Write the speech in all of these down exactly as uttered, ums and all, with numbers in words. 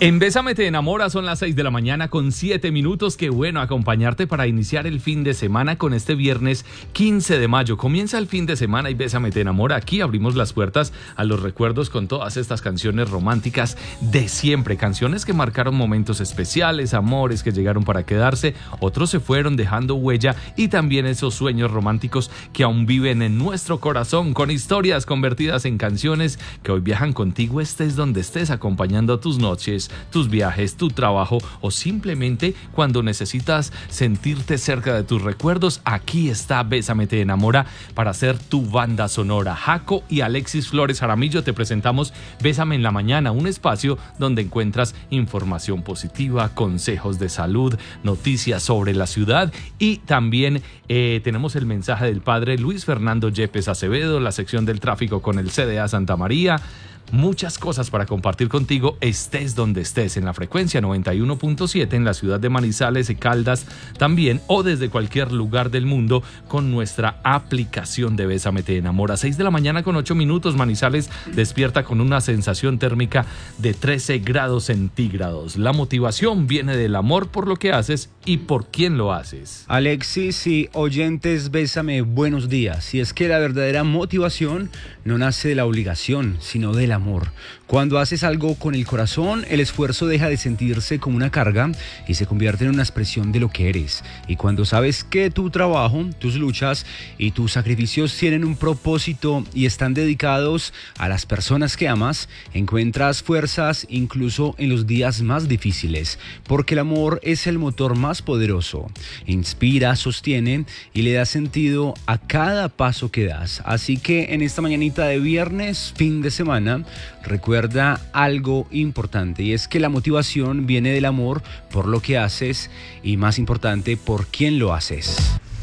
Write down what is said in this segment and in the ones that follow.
En Bésame te enamora son las seis de la mañana con siete minutos. Qué bueno acompañarte para iniciar el fin de semana con este viernes quince de mayo. Comienza el fin de semana y Bésame te enamora. Aquí abrimos las puertas a los recuerdos con todas estas canciones románticas de siempre. Canciones que marcaron momentos especiales, amores que llegaron para quedarse, otros se fueron dejando huella y también esos sueños románticos que aún viven en nuestro corazón, con historias convertidas en canciones que hoy viajan contigo, estés donde estés, acompañando tus noches, tus viajes, tu trabajo o simplemente cuando necesitas sentirte cerca de tus recuerdos. Aquí está Bésame te enamora para hacer tu banda sonora. Jaco y Alexis Flores Jaramillo te presentamos Bésame en la mañana, un espacio donde encuentras información positiva, consejos de salud, noticias sobre la ciudad y también eh, tenemos el mensaje del padre Luis Fernando Yepes Acevedo, la sección del tráfico con el C D A Santa María. Muchas cosas para compartir contigo, estés donde estés, en la frecuencia noventa y uno punto siete en la ciudad de Manizales y Caldas también, o desde cualquier lugar del mundo con nuestra aplicación de Bésame te enamora. seis de la mañana con ocho minutos. Manizales despierta con una sensación térmica de trece grados centígrados. La motivación viene del amor por lo que haces y por quién lo haces. Alexis y oyentes, Bésame, buenos días. Y es que la verdadera motivación no nace de la obligación, sino del amor. Cuando haces algo con el corazón, el esfuerzo deja de sentirse como una carga y se convierte en una expresión de lo que eres. Y cuando sabes que tu trabajo, tus luchas y tus sacrificios tienen un propósito y están dedicados a las personas que amas, encuentras fuerzas incluso en los días más difíciles, porque el amor es el motor más poderoso. Inspira, sostiene y le da sentido a cada paso que das. Así que en esta mañanita de viernes, fin de semana, recuerda algo importante, y es que la motivación viene del amor por lo que haces y, más importante, por quién lo haces.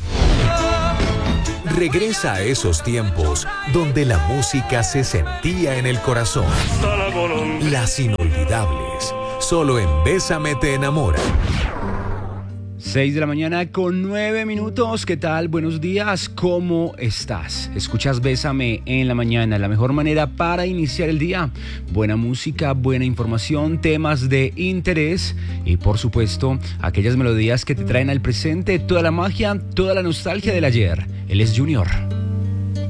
Regresa a esos tiempos donde la música se sentía en el corazón. Las inolvidables, solo en Bésame te enamora. seis de la mañana con nueve minutos. ¿Qué tal? Buenos días. ¿Cómo estás? Escuchas Bésame en la mañana, la mejor manera para iniciar el día. Buena música, buena información, temas de interés y, por supuesto, aquellas melodías que te traen al presente toda la magia, toda la nostalgia del ayer. Él es Junior.